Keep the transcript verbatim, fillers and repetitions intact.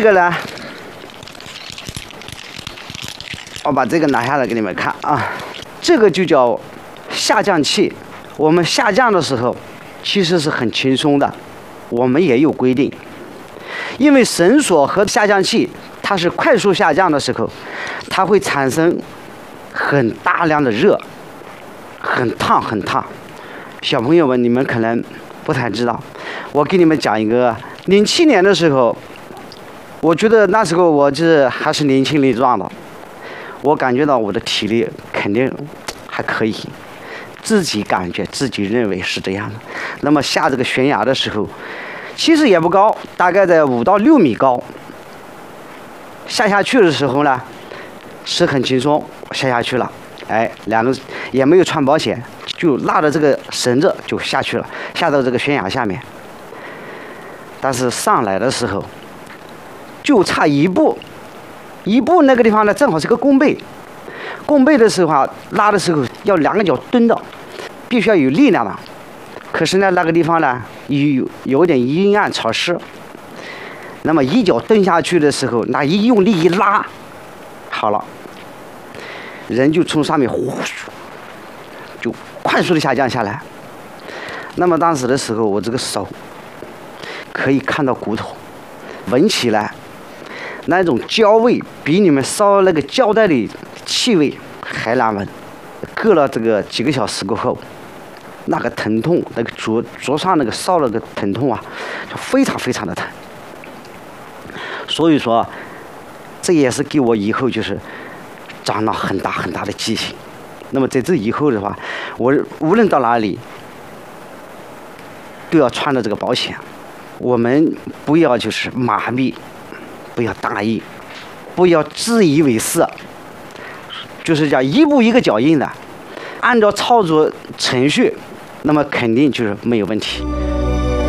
个呢，我把这个拿下来给你们看啊，这个就叫下降器。我们下降的时候其实是很轻松的，我们也有规定，因为绳索和下降器它是快速下降的时候，它会产生很大量的热，很烫很烫。小朋友们，你们可能不太知道，我给你们讲一个，零七年的时候，我觉得那时候我是还是年轻力壮的，我感觉到我的体力肯定还可以，自己感觉自己认为是这样的。那么下这个悬崖的时候，其实也不高，大概在五到六米高。下下去的时候呢，是很轻松，下下去了，哎，两个也没有穿保险，就拉着这个绳子就下去了，下到这个悬崖下面。但是上来的时候，就差一步，一步那个地方呢，正好是个弓背，弓背的时候啊，拉的时候要两个脚蹲着，必须要有力量的。可是呢，那个地方呢，有有点阴暗潮湿。那么一脚蹬下去的时候，那一用力一拉，好了，人就从上面呼，就快速的下降下来。那么当时的时候，我这个手可以看到骨头，闻起来那种焦味比你们烧那个胶带的气味还难闻。隔了这个几个小时过后，那个疼痛，那个灼灼伤那个烧了个疼痛啊，就非常非常的疼。所以说，这也是给我以后就是长了很大很大的记性。那么在这以后的话，我无论到哪里都要穿着这个保险。我们不要就是麻痹，不要大意，不要自以为是，就是叫一步一个脚印的，按照操作程序，那么肯定就是没有问题。